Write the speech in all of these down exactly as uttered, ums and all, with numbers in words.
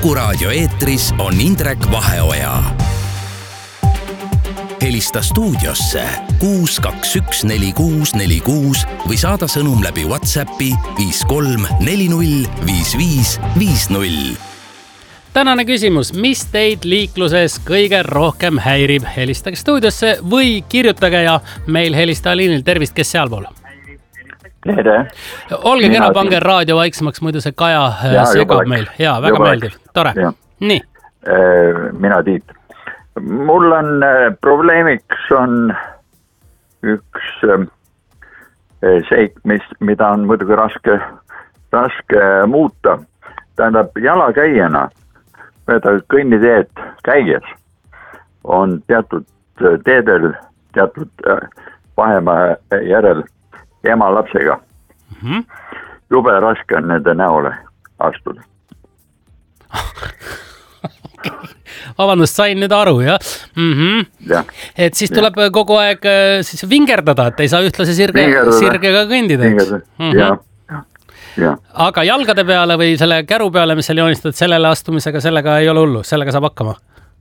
Kuku Raadio eetris on Indrek Vaheoja. Helista stuudiosse kuus kaks üks neli kuus neli kuus või saada sõnum läbi WhatsAppi viis kolm neli null viis viis viis null. Tänane küsimus, mis teid liikluses kõige rohkem häirib? Helistage stuudiosse või kirjutage ja meil helista liinil. Tervist, kes sealpool? Tere. Olge kena, pange raadio vaiksemaks, muidu see Kaja ja, segab meil. Jaa, väga meeldiv. Tore. Ja. Nii. Mina Tiit. Mul on probleemiks on üks seik, mis, mida on muidugi raske, raske muuta. Tähendab, jalakäijana, kõnniteed käies on teatud teedel, teatud vahemaa järel ema lapsega. Mm-hmm. Jube raske on nende näole astuda. Vabandust, sain nüüd aru, jah? Mm-hmm. Ja. Et siis tuleb ja. kogu aeg siis vingerdada, et ei saa ühtlase sirge, sirgega kõndida. Mm-hmm. Ja. Ja. Ja. Aga jalgade peale või selle käru peale, mis seal joonistad, sellele astumisega, sellega ei ole hullu, sellega saab hakkama?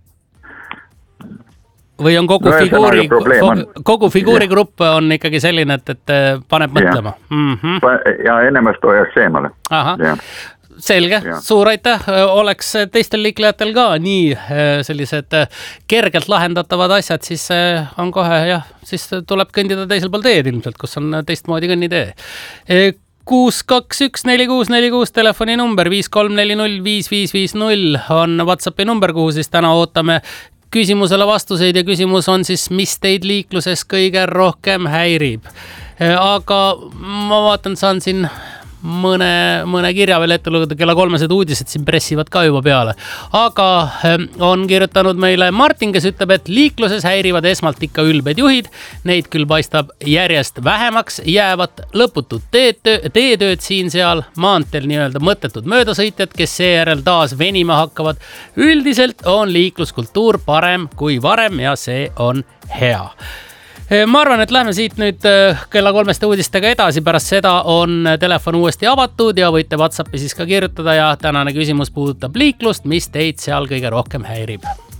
Või on kogu no, figuuri, kogu figuurigrupp on ikkagi selline, et, et paneb mõtlema? Ja, mm-hmm. ja ennemast hoiaks eemale. Aha. Ja. Selge, ja. Suur aitäh. Oleks teistel liiklejatel ka nii sellised kergelt lahendatavad asjad, siis on kohe, jah, siis tuleb kõndida teisel pool teed ilmselt, kus on teistmoodi kõnnitee. kuus kaks üks neli kuus neli kuus telefoni number, viis kolm neli null viis viis viis null on WhatsAppi number, kuhu siis täna ootame küsimusele vastuseid ja küsimus on siis, mis teid liikluses kõige rohkem häirib. Aga ma vaatan, saan siin mõne, mõne kirja veel ette lugeda, kella kolmesed uudised siin pressivad ka juba peale. Aga on kirjutanud meile Martin, kes ütleb, et liikluses häirivad esmalt ikka ülbed juhid. Neid küll paistab järjest vähemaks, jäävad lõputud teetööd siin seal, maanteel nii-öelda mõttetud möödasõitjad, kes seejärel taas venima hakkavad. Üldiselt on liikluskultuur parem kui varem ja see on hea. Ma arvan, et lähme siit nüüd kella kolmeste uudistega edasi, pärast seda on telefon uuesti avatud ja võite WhatsAppi siis ka kirjutada ja tänane küsimus puudutab liiklust, mis teid seal kõige rohkem häirib.